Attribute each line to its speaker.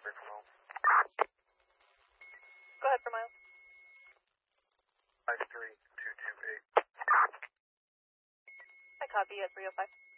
Speaker 1: Go ahead for miles.
Speaker 2: 53228.
Speaker 1: I copy at 305.